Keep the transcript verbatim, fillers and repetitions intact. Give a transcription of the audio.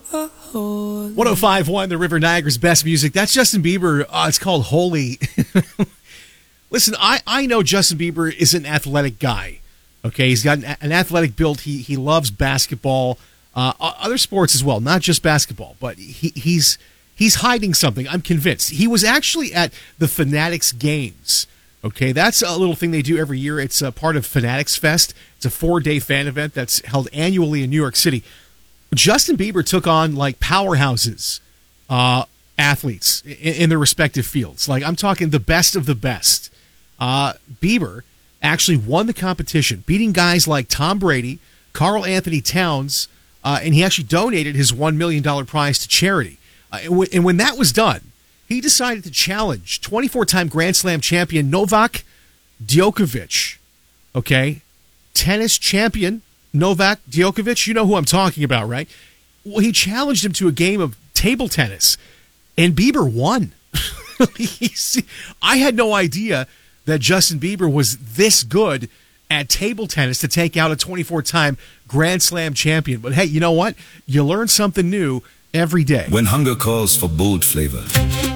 one oh five point one, the River Niagara's best music. That's Justin Bieber. Uh, it's called Holy. Listen, I, I know Justin Bieber is an athletic guy. Okay, he's got an, an athletic build. He he loves basketball, uh, other sports as well, not just basketball. But he he's he's hiding something. I'm convinced. He was actually at the Fanatics Games. Okay, that's a little thing they do every year. It's a part of Fanatics Fest. It's a four-day fan event that's held annually in New York City. Justin Bieber took on like powerhouses, uh, athletes in, in their respective fields. Like I'm talking the best of the best. Uh, Bieber actually won the competition, beating guys like Tom Brady, Karl Anthony Towns, uh, and he actually donated his one million dollars prize to charity. Uh, and, w- and when that was done, he decided to challenge twenty-four-time Grand Slam champion Novak Djokovic. Okay, tennis champion Novak Djokovic. You know who I'm talking about, right? Well, he challenged him to a game of table tennis, and Bieber won. I had no idea that Justin Bieber was this good at table tennis to take out a twenty-four-time Grand Slam champion. But hey, you know what? You learn something new every day. When hunger calls for bold flavor,